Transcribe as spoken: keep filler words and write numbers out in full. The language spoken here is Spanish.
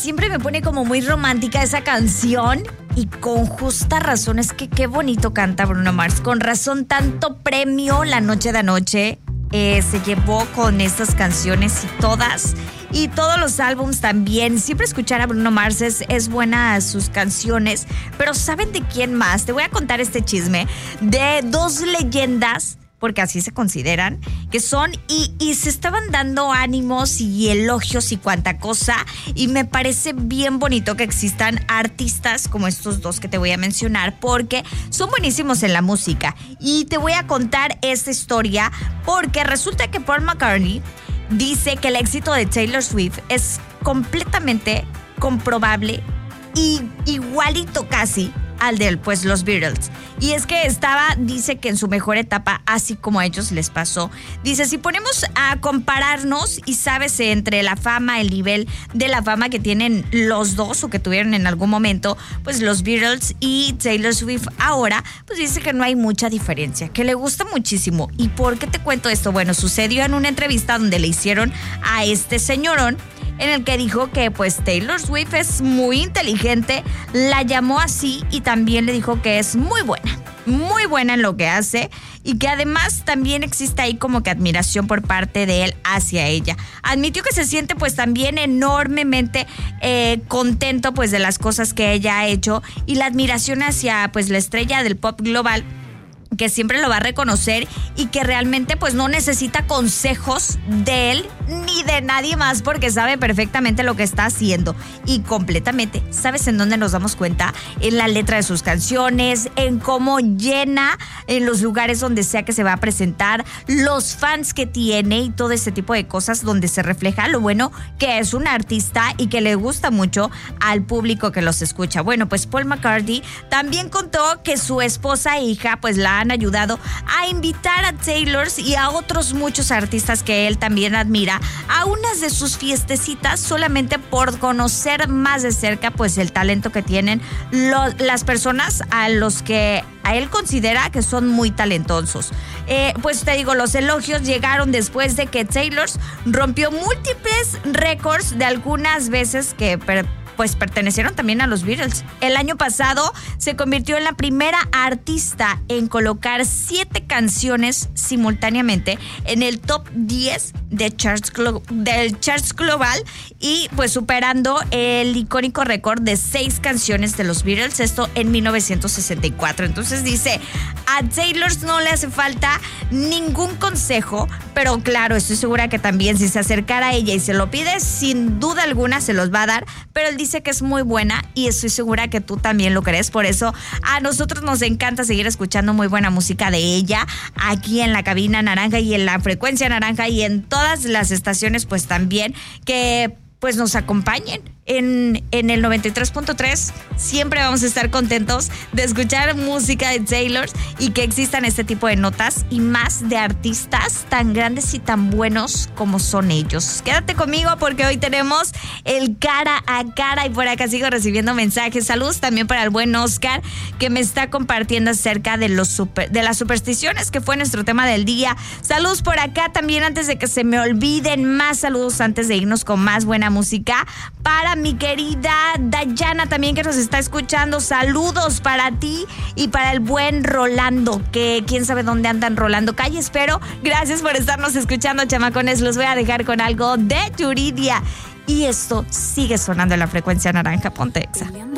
siempre me pone como muy romántica esa canción. Y con justa razón, es que qué bonito canta Bruno Mars. Con razón, tanto premio la noche de anoche eh, se llevó con estas canciones y todas. Y todos los álbums también. Siempre escuchar a Bruno Mars es, es buena sus canciones. Pero ¿saben de quién más? Te voy a contar este chisme de dos leyendas, porque así se consideran, que son y, y se estaban dando ánimos y elogios y cuanta cosa, y me parece bien bonito que existan artistas como estos dos que te voy a mencionar, porque son buenísimos en la música. Y te voy a contar esta historia porque resulta que Paul McCartney dice que el éxito de Taylor Swift es completamente comprobable y igualito casi al de pues los Beatles. Y es que estaba, dice que en su mejor etapa, así como a ellos les pasó. Dice, si ponemos a compararnos y sabes entre la fama, el nivel de la fama que tienen los dos o que tuvieron en algún momento, pues los Beatles y Taylor Swift ahora, pues dice que no hay mucha diferencia, que le gusta muchísimo. ¿Y por qué te cuento esto? Bueno, sucedió en una entrevista donde le hicieron a este señorón, en el que dijo que pues Taylor Swift es muy inteligente, la llamó así y también le dijo que es muy buena, muy buena en lo que hace y que además también existe ahí como que admiración por parte de él hacia ella. Admitió que se siente pues también enormemente eh, contento pues de las cosas que ella ha hecho y la admiración hacia pues la estrella del pop global, que siempre lo va a reconocer y que realmente pues no necesita consejos de él ni de nadie más porque sabe perfectamente lo que está haciendo y completamente. ¿Sabes en dónde nos damos cuenta? En la letra de sus canciones, en cómo llena en los lugares donde sea que se va a presentar, los fans que tiene y todo ese tipo de cosas donde se refleja lo bueno que es un artista y que le gusta mucho al público que los escucha. Bueno, pues Paul McCartney también contó que su esposa e hija pues la han ayudado a invitar a Taylor y a otros muchos artistas que él también admira a unas de sus fiestecitas solamente por conocer más de cerca pues el talento que tienen lo, las personas a los que a él considera que son muy talentosos. Eh, pues te digo, los elogios llegaron después de que Taylor rompió múltiples récords de algunas veces que per, pues pertenecieron también a los Beatles. El año pasado se convirtió en la primera artista en colocar siete canciones simultáneamente en el top diez de charts glo- del charts global y pues superando el icónico récord de seis canciones de los Beatles, esto en mil novecientos sesenta y cuatro. Entonces dice, a Taylor no le hace falta ningún consejo, pero claro, estoy segura que también si se acercara a ella y se lo pide, sin duda alguna se los va a dar, pero él dice que es muy buena y estoy segura que tú también lo crees. Por eso a nosotros nos encanta seguir escuchando muy buena música de ella aquí en la cabina naranja y en la frecuencia naranja y en todas las estaciones pues también que pues nos acompañen en, en el noventa y tres punto tres. Siempre vamos a estar contentos de escuchar música de Taylor y que existan este tipo de notas y más de artistas tan grandes y tan buenos como son ellos. Quédate conmigo porque hoy tenemos el cara a cara y por acá sigo recibiendo mensajes. Saludos también para el buen Oscar que me está compartiendo acerca de, los super, de las supersticiones que fue nuestro tema del día. Saludos por acá también antes de que se me olviden, más saludos antes de irnos con más buena música para mi querida Dayana también que nos está escuchando. Saludos para ti y para el buen Rolando, que quién sabe dónde andan Rolando Calles, pero gracias por estarnos escuchando, chamacones. Los voy a dejar con algo de Yuridia y esto sigue sonando en la frecuencia naranja. Ponte Exa.